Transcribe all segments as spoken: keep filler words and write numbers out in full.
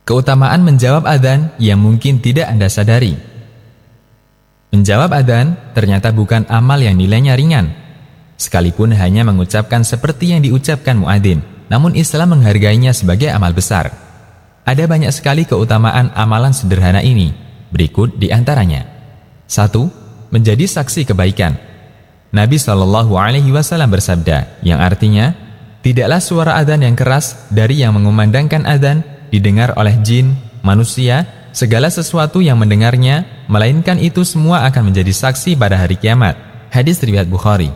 Keutamaan menjawab adzan yang mungkin tidak Anda sadari. Menjawab adzan ternyata bukan amal yang nilainya ringan. Sekalipun hanya mengucapkan seperti yang diucapkan muadzin, namun Islam menghargainya sebagai amal besar. Ada banyak sekali keutamaan amalan sederhana ini. Berikut di antaranya. Satu. Menjadi saksi kebaikan. Nabi shallallahu alaihi wasallam bersabda, yang artinya, tidaklah suara adzan yang keras dari yang mengumandangkan adzan didengar oleh jin, manusia, segala sesuatu yang mendengarnya, melainkan itu semua akan menjadi saksi pada hari kiamat. Hadis riwayat Bukhari.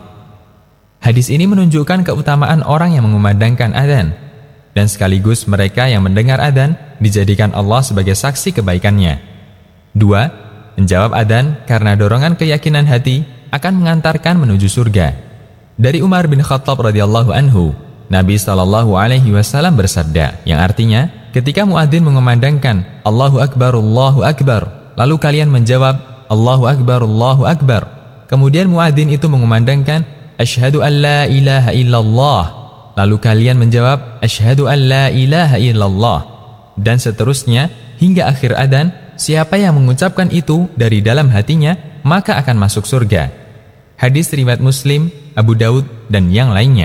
Hadis ini menunjukkan keutamaan orang yang mengumandangkan adzan, dan sekaligus mereka yang mendengar adzan dijadikan Allah sebagai saksi kebaikannya. Dua, menjawab adzan karena dorongan keyakinan hati akan mengantarkan menuju surga. Dari Umar bin Khattab radhiyallahu anhu, Nabi shallallahu alaihi wasallam bersabda, yang artinya, ketika muadzin mengumandangkan Allahu Akbar, Allahu Akbar, lalu kalian menjawab Allahu Akbar, Allahu Akbar. Kemudian muadzin itu mengumandangkan Asyhadu an la ilaha illallah, lalu kalian menjawab Asyhadu an la ilaha illallah, dan seterusnya hingga akhir adzan. Siapa yang mengucapkan itu dari dalam hatinya, maka akan masuk surga. Hadis riwayat Muslim, Abu Daud, dan yang lainnya.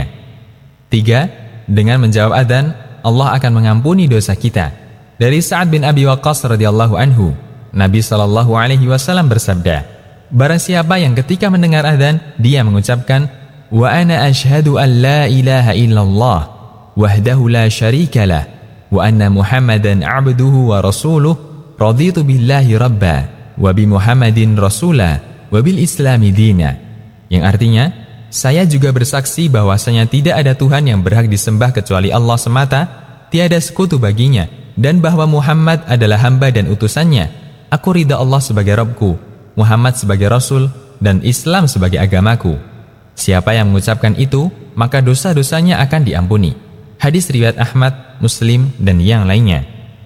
Tiga, dengan menjawab adzan, Allah akan mengampuni dosa kita. Dari Sa'ad bin Abi Waqqas radhiyallahu anhu, Nabi shallallahu alaihi wasallam bersabda, barang siapa yang ketika mendengar adzan dia mengucapkan wa ana asyhadu an la ilaha illallah wahdahu la syarika lah wa anna Muhammadan abduhu wa rasuluh raditu billahi rabba wa bi Muhammadin rasula wa bil islami dina, yang artinya, saya juga bersaksi bahwasanya tidak ada Tuhan yang berhak disembah kecuali Allah semata, tiada sekutu baginya, dan bahwa Muhammad adalah hamba dan utusannya. Aku ridha Allah sebagai Rabbku, Muhammad sebagai Rasul, dan Islam sebagai agamaku. Siapa yang mengucapkan itu, maka dosa-dosanya akan diampuni. Hadis riwayat Ahmad, Muslim, dan yang lainnya.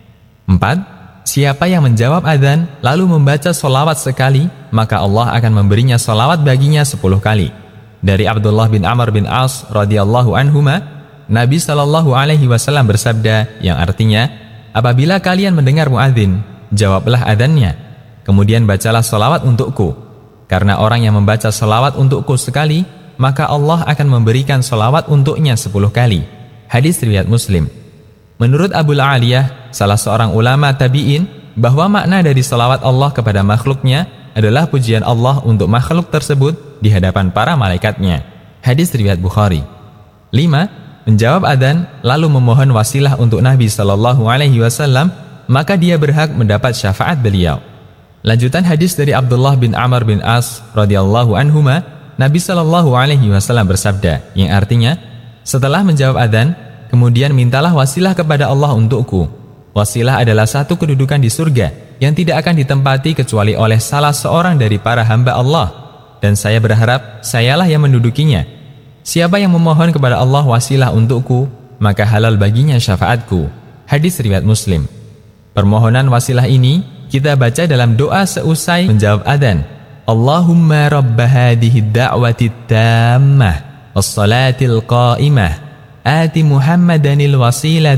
Empat. Siapa yang menjawab adzan lalu membaca sholawat sekali, maka Allah akan memberinya sholawat baginya sepuluh kali. Dari Abdullah bin Amr bin As radhiyallahu anhuma, Nabi shallallahu alaihi wasallam bersabda, yang artinya, apabila kalian mendengar muadzin, jawablah adzannya, kemudian bacalah sholawat untukku. Karena orang yang membaca sholawat untukku sekali, maka Allah akan memberikan sholawat untuknya sepuluh kali. Hadis riwayat Muslim. Menurut Abul Aliyah, salah seorang ulama tabi'in, bahwa makna dari salawat Allah kepada makhluknya adalah pujian Allah untuk makhluk tersebut di hadapan para malaikatnya. Hadis riwayat Bukhari. Lima. Menjawab adzan lalu memohon wasilah untuk Nabi shallallahu alaihi wasallam, maka dia berhak mendapat syafaat beliau. Lanjutan hadis dari Abdullah bin Amr bin As radhiyallahu anhuma, Nabi shallallahu alaihi wasallam bersabda, yang artinya, setelah menjawab adzan, kemudian mintalah wasilah kepada Allah untukku. Wasilah adalah satu kedudukan di surga yang tidak akan ditempati kecuali oleh salah seorang dari para hamba Allah, dan saya berharap sayalah yang mendudukinya. Siapa yang memohon kepada Allah wasilah untukku, maka halal baginya syafaatku. Hadis riwayat Muslim. Permohonan wasilah ini kita baca dalam doa seusai menjawab adzan. Allahumma rabba hadhihi da'wati tammah was salatil qa'imah ati Muhammadanil wasilah